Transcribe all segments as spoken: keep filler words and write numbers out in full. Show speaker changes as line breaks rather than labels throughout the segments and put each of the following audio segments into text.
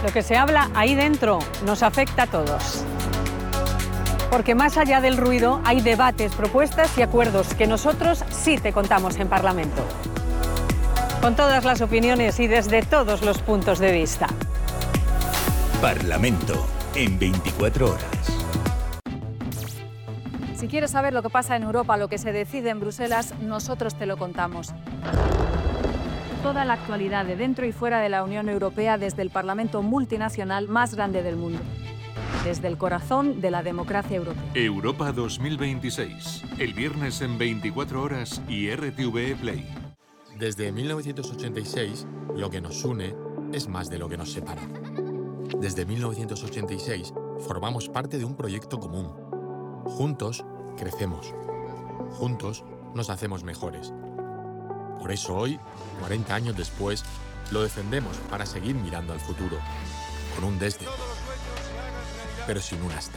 Lo que se habla ahí dentro nos afecta a todos. Porque más allá del ruido hay debates, propuestas y acuerdos que nosotros sí te contamos en Parlamento. Con todas las opiniones y desde todos los puntos de vista.
Parlamento en veinticuatro horas.
Si quieres saber lo que pasa en Europa, lo que se decide en Bruselas, nosotros te lo contamos. Toda la actualidad de dentro y fuera de la Unión Europea desde el Parlamento multinacional más grande del mundo. Desde el corazón de la democracia europea.
Europa dos mil veintiséis. El viernes en veinticuatro horas y R T V E Play.
Desde mil novecientos ochenta y seis, lo que nos une es más de lo que nos separa. Desde mil novecientos ochenta y seis, formamos parte de un proyecto común. Juntos, crecemos. Juntos, nos hacemos mejores. Por eso hoy, cuarenta años después, lo defendemos para seguir mirando al futuro. Con un desde, pero sin un hasta.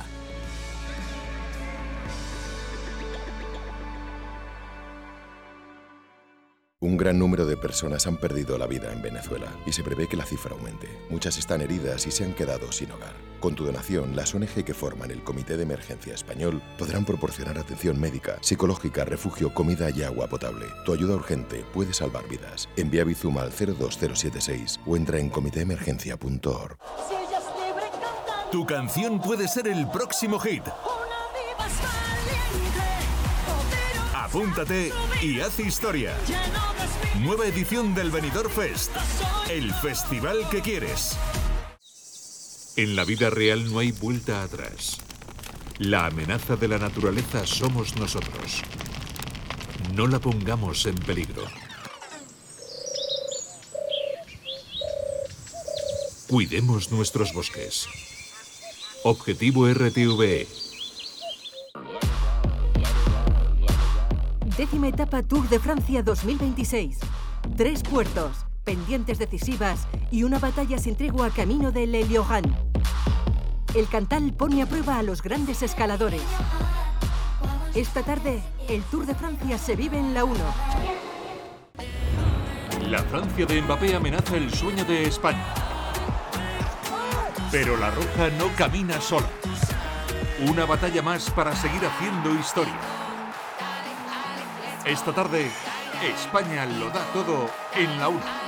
Un gran número de personas han perdido la vida en Venezuela y se prevé que la cifra aumente. Muchas están heridas y se han quedado sin hogar. Con tu donación, las O N G que forman el Comité de Emergencia Español podrán proporcionar atención médica, psicológica, refugio, comida y agua potable. Tu ayuda urgente puede salvar vidas. Envía Bizum al cero dos cero siete seis o entra en comité emergencia punto org.
Tu canción puede ser el próximo hit. Apúntate y haz historia. Nueva edición del Benidorm Fest. El festival que quieres.
En la vida real no hay vuelta atrás. La amenaza de la naturaleza somos nosotros. No la pongamos en peligro. Cuidemos nuestros bosques. Objetivo R T V E.
Décima etapa Tour de Francia dos mil veintiséis. Tres puertos, pendientes decisivas y una batalla sin tregua camino de Le Lioran. El Cantal pone a prueba a los grandes escaladores. Esta tarde, el Tour de Francia se vive en la uno.
La Francia de Mbappé amenaza el sueño de España. Pero la Roja no camina sola. Una batalla más para seguir haciendo historia. Esta tarde, España lo da todo en la una.